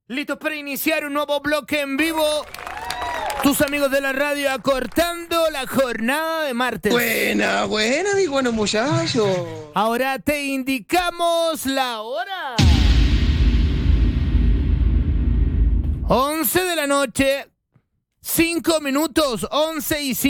Listos para iniciar un nuevo bloque en vivo. Tus amigos de la radio acortando la jornada de martes. Buena, mi bueno muchacho. Ahora te indicamos la hora. 11 de la noche, 5 minutos, 11:05.